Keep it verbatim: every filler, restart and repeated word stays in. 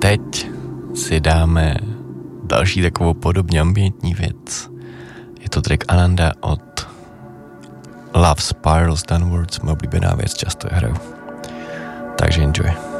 teď si dáme další takovou podobně ambientní věc. Je to track Ananda od Love Spirals Downwards, moje oblíbená věc, často je hraju. Takže enjoy.